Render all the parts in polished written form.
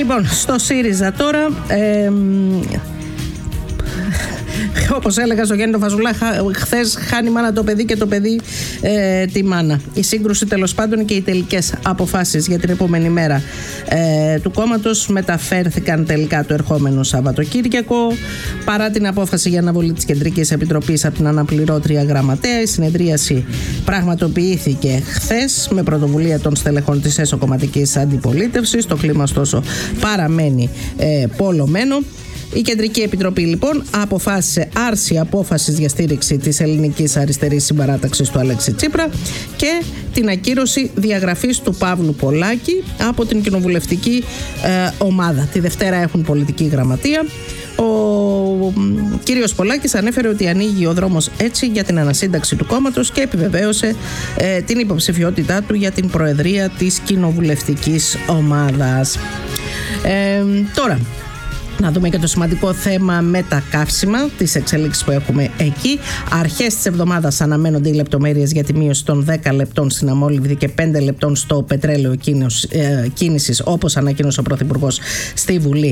Λοιπόν, στο ΣΥΡΙΖΑ τώρα, όπως έλεγα στο Γέννητο Φαζουλά, χθες χάνει μάνα το παιδί και το παιδί τη μάνα. Η σύγκρουση τέλος πάντων και οι τελικές αποφάσεις για την επόμενη μέρα του κόμματος μεταφέρθηκαν τελικά το ερχόμενο Σαββατοκύριακο. Παρά την απόφαση για αναβολή της Κεντρικής Επιτροπής από την αναπληρώτρια γραμματέα, η συνεδρίαση πραγματοποιήθηκε χθες με πρωτοβουλία των στελεχών της εσωκομματικής αντιπολίτευσης. Το κλίμα ωστόσο παραμένει πολλωμένο. Η Κεντρική Επιτροπή λοιπόν αποφάσισε άρση απόφασης για στήριξη της ελληνικής αριστερής συμπαράταξης του Αλέξη Τσίπρα και την ακύρωση διαγραφής του Παύλου Πολάκη από την κοινοβουλευτική ομάδα. Τη Δευτέρα έχουν πολιτική γραμματεία. Ο κύριος Πολάκης ανέφερε ότι ανοίγει ο δρόμος έτσι για την ανασύνταξη του κόμματος και επιβεβαίωσε την υποψηφιότητά του για την προεδρία της κοινοβουλευτικής ομάδας. Τώρα, να δούμε και το σημαντικό θέμα με τα καύσιμα, τις εξελίξεις που έχουμε εκεί. Αρχές της εβδομάδας αναμένονται οι λεπτομέρειες για τη μείωση των 10 λεπτών στην αμόλυβδη και 5 λεπτών στο πετρέλαιο κίνησης, όπως ανακοίνωσε ο Πρωθυπουργός στη Βουλή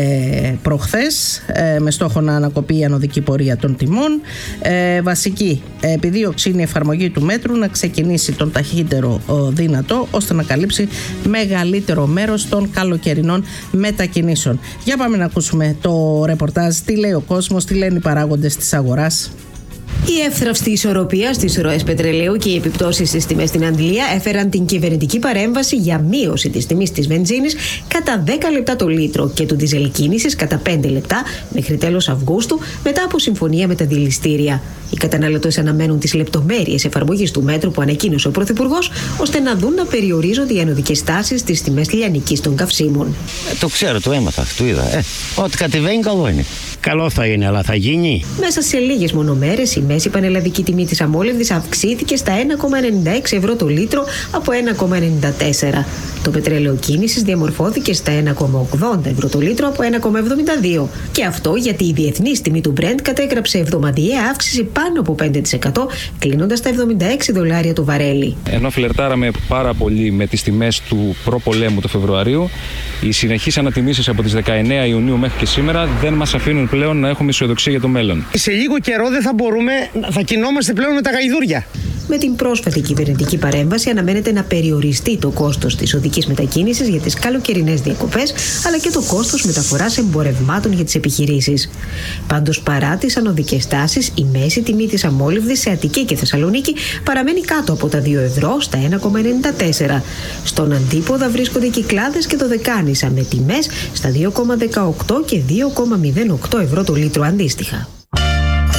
προχθές, με στόχο να ανακοπεί η ανωδική πορεία των τιμών. Βασική επιδίωξη είναι η εφαρμογή του μέτρου να ξεκινήσει τον ταχύτερο δυνατό, ώστε να καλύψει μεγαλύτερο μέρος των καλοκαιρινών μετακινήσεων. Για πάμε να ακούσουμε το ρεπορτάζ. Τι λέει ο κόσμος, τι λένε οι παράγοντες της αγοράς. Η εύθραυστη ισορροπία στις ροές πετρελαίου και οι επιπτώσεις στις τιμές στην Αγγλία έφεραν την κυβερνητική παρέμβαση για μείωση της τιμής της βενζίνης κατά 10 λεπτά το λίτρο και του διζελ κίνησης κατά 5 λεπτά μέχρι τέλος Αυγούστου, μετά από συμφωνία με τα δηληστήρια. Οι καταναλωτές αναμένουν τις λεπτομέρειες εφαρμογής του μέτρου που ανακοίνωσε ο Πρωθυπουργός, ώστε να δουν να περιορίζονται οι ανωδικές τάσεις στις τιμές λιανικής των καυσίμων. Το ξέρω, το έμαθα, το είδα. Ό,τι κατεβαίνει καλό είναι. Καλό θα είναι, αλλά θα γίνει. Μέσα σε λίγες μονομέρες η μέση πανελλαδική τιμή της αμόλυβδης αυξήθηκε στα 1,96 ευρώ το λίτρο από 1,94. Το πετρέλαιο κίνησης διαμορφώθηκε στα 1,80 ευρώ το λίτρο από 1,72. Και αυτό γιατί η διεθνής τιμή του Brent κατέγραψε εβδομαδιαία αύξηση πάνω από 5%, κλείνοντας στα $76 το βαρέλι. Ενώ φλερτάραμε πάρα πολύ με τις τιμές του προπολέμου του Φεβρουαρίου, οι συνεχείς ανατιμήσεις από τις 19 Ιουνίου μέχρι και σήμερα δεν μας αφήνουν πλέον να έχουμε αισιοδοξία για το μέλλον. Σε λίγο καιρό δεν θα μπορούμε, θα κινόμαστε πλέον με τα γαϊδούρια. Με την πρόσφατη κυβερνητική παρέμβαση αναμένεται να περιοριστεί το κόστος της οδικής μετακίνησης για τις καλοκαιρινές διακοπές, αλλά και το κόστος μεταφοράς εμπορευμάτων για τις επιχειρήσεις. Πάντως, παρά τις ανωδικές τάσεις, η μέση τιμή της αμόλυβδης σε Αττική και Θεσσαλονίκη παραμένει κάτω από τα 2 ευρώ στα 1,94. Στον αντίποδα βρίσκονται οι Κυκλάδες και το Δεκάνησα με τιμές στα 2,18 και 2,08 ευρώ το λίτρο αντίστοιχα.